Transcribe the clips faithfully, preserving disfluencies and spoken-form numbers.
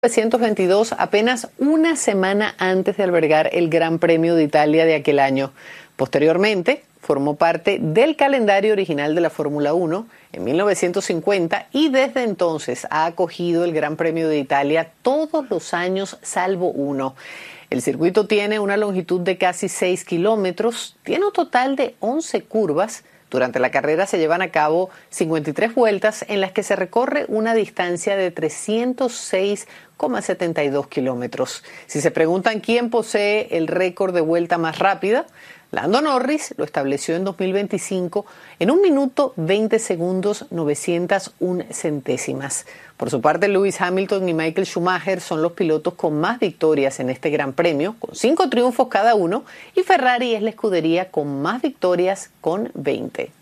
mil novecientos veintidós, apenas una semana antes de albergar el Gran Premio de Italia de aquel año. Posteriormente, formó parte del calendario original de la Fórmula uno en mil novecientos cincuenta y desde entonces ha acogido el Gran Premio de Italia todos los años salvo uno. El circuito tiene una longitud de casi seis kilómetros, tiene un total de once curvas. Durante la carrera se llevan a cabo cincuenta y tres vueltas en las que se recorre una distancia de trescientos seis coma setenta y dos kilómetros. Si se preguntan quién posee el récord de vuelta más rápida, Lando Norris lo estableció en dos mil veinticinco en un minuto veinte segundos novecientos una centésimas. Por su parte, Lewis Hamilton y Michael Schumacher son los pilotos con más victorias en este Gran Premio, con cinco triunfos cada uno, y Ferrari es la escudería con más victorias, con veinte.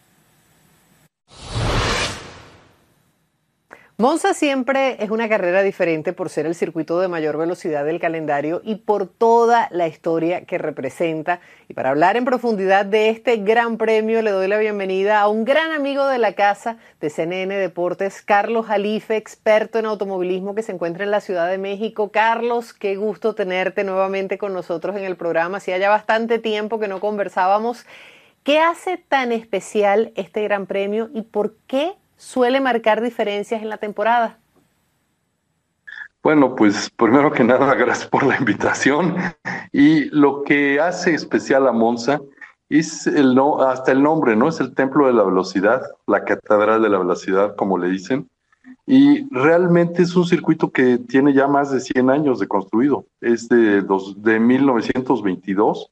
Monza siempre es una carrera diferente por ser el circuito de mayor velocidad del calendario y por toda la historia que representa. Y para hablar en profundidad de este gran premio, le doy la bienvenida a un gran amigo de la casa de C N N Deportes, Carlos Jalife, experto en automovilismo que se encuentra en la Ciudad de México. Carlos, qué gusto tenerte nuevamente con nosotros en el programa. Hacía ya bastante tiempo que no conversábamos. ¿Qué hace tan especial este gran premio y por qué suele marcar diferencias en la temporada? Bueno, pues primero que nada, gracias por la invitación. Y lo que hace especial a Monza es el no, hasta el nombre, ¿no? Es el templo de la velocidad, la catedral de la velocidad, como le dicen. Y realmente es un circuito que tiene ya más de cien años de construido. Es de, dos, de mil novecientos veintidós.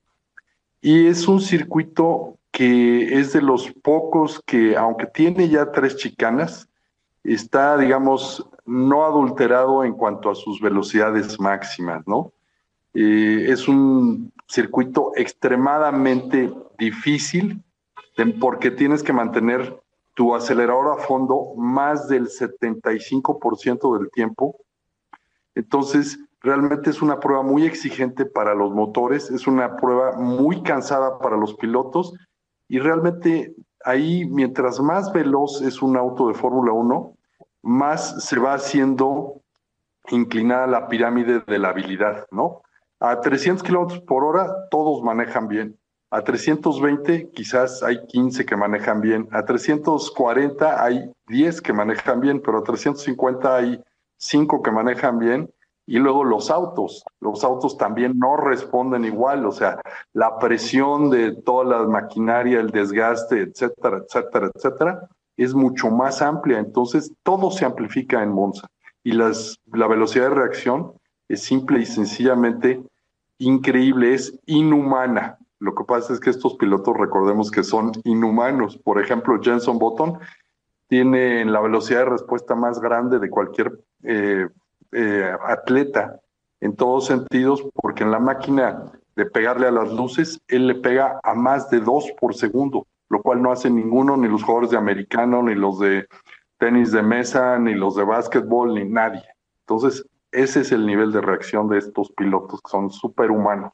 Y es un circuito que es de los pocos que, aunque tiene ya tres chicanas, está, digamos, no adulterado en cuanto a sus velocidades máximas, ¿no? Eh, es un circuito extremadamente difícil de, porque tienes que mantener tu acelerador a fondo más del setenta y cinco por ciento del tiempo. Entonces, realmente es una prueba muy exigente para los motores, es una prueba muy cansada para los pilotos y realmente ahí, mientras más veloz es un auto de Fórmula uno, más se va haciendo inclinada la pirámide de la habilidad, ¿no? A trescientos kilómetros por hora todos manejan bien, a trescientos veinte quizás hay quince que manejan bien, a trescientos cuarenta hay diez que manejan bien, pero a trescientos cincuenta hay cinco que manejan bien. Y luego los autos, los autos también no responden igual, o sea, la presión de toda la maquinaria, el desgaste, etcétera, etcétera, etcétera, es mucho más amplia, entonces todo se amplifica en Monza y las, la velocidad de reacción es simple y sencillamente increíble, es inhumana. Lo que pasa es que estos pilotos, recordemos que son inhumanos. Por ejemplo, Jenson Button tiene la velocidad de respuesta más grande de cualquier eh, eh, atleta en todos sentidos, porque en la máquina de pegarle a las luces, él le pega a más de dos por segundo, lo cual no hace ninguno, ni los jugadores de americano, ni los de tenis de mesa, ni los de básquetbol, ni nadie. Entonces, ese es el nivel de reacción de estos pilotos, que son superhumanos.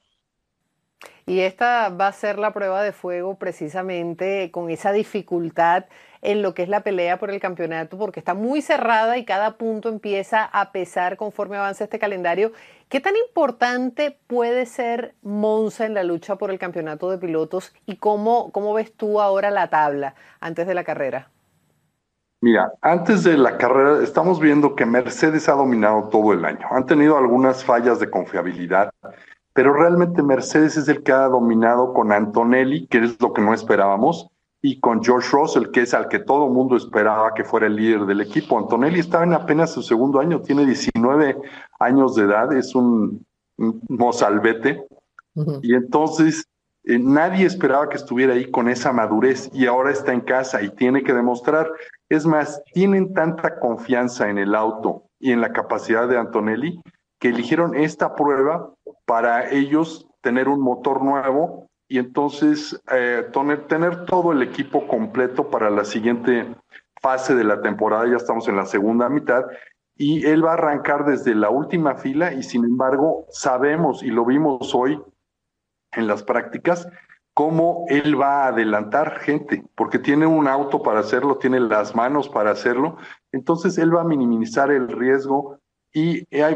Y esta va a ser la prueba de fuego precisamente con esa dificultad en lo que es la pelea por el campeonato, porque está muy cerrada y cada punto empieza a pesar conforme avanza este calendario. ¿Qué tan importante puede ser Monza en la lucha por el campeonato de pilotos y cómo, cómo ves tú ahora la tabla antes de la carrera? Mira, antes de la carrera estamos viendo que Mercedes ha dominado todo el año. Han tenido algunas fallas de confiabilidad, pero realmente Mercedes es el que ha dominado con Antonelli, que es lo que no esperábamos, y con George Russell, que es al que todo el mundo esperaba que fuera el líder del equipo. Antonelli estaba en apenas su segundo año, tiene diecinueve años de edad, es un, un mozalbete, uh-huh. Y entonces eh, nadie esperaba que estuviera ahí con esa madurez, y ahora está en casa y tiene que demostrar. Es más, tienen tanta confianza en el auto y en la capacidad de Antonelli que eligieron esta prueba para ellos tener un motor nuevo y entonces eh, tener, tener todo el equipo completo para la siguiente fase de la temporada. Ya estamos en la segunda mitad y él va a arrancar desde la última fila y sin embargo sabemos y lo vimos hoy en las prácticas cómo él va a adelantar gente, porque tiene un auto para hacerlo, tiene las manos para hacerlo, entonces él va a minimizar el riesgo y hay